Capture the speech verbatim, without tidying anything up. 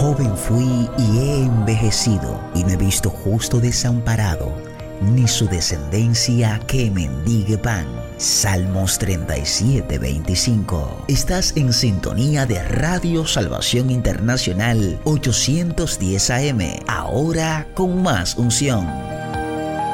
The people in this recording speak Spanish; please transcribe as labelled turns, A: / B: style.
A: Joven fui y he envejecido, y no he visto justo desamparado, ni su descendencia que mendigue pan. Salmos treinta y siete, veinticinco. Estás en sintonía de Radio Salvación Internacional ochocientos diez A M, ahora con más unción.